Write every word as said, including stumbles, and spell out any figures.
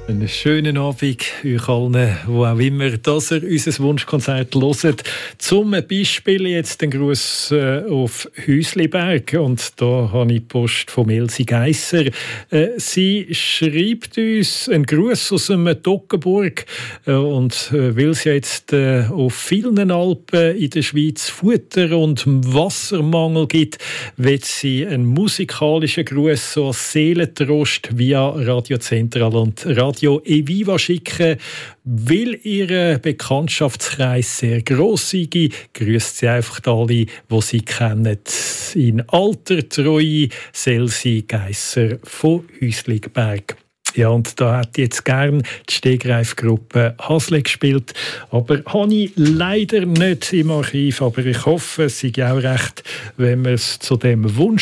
Einen schönen Abend euch allen, wo auch immer, dass ihr unser Wunschkonzert hört. Zum Beispiel jetzt den Gruß äh, auf Häusliberg. Und da habe ich die Post von Elsie Geisser. Äh, sie schreibt uns einen Gruß aus dem Toggenburg. Äh, und äh, weil es ja jetzt äh, auf vielen Alpen in der Schweiz Futter- und Wassermangel gibt, will sie einen musikalischen Gruß so als Seelentrost via Radio Zentral und Radio Radio Eviva schicken, weil ihr Bekanntschaftskreis sehr gross sei. Grüßt sie einfach alle, die sie kennen. In alter Treue, Elsie Geisser von Häusliberg. Ja, und da hat jetzt gern die Stegreifgruppe Hasle gespielt. Aber habe ich leider nicht im Archiv. Aber ich hoffe, es sei auch recht, wenn wir es zu dem Wunsch